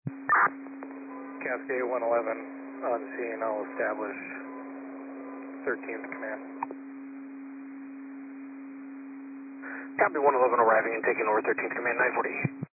Cascade 111 on scene. I'll establish 13th command. Copy 111 arriving and taking over 13th command 948.